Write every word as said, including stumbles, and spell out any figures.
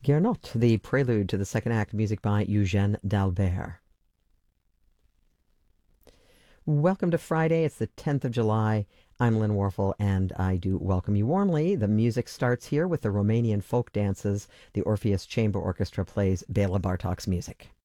Guernotte, the prelude to the second act, music by Eugène Dalbert. Welcome to Friday. It's the tenth of July. I'm Lynn Warfel, and I do welcome you warmly. The music starts here with the Romanian folk dances. The Orpheus Chamber Orchestra plays Bela Bartok's music.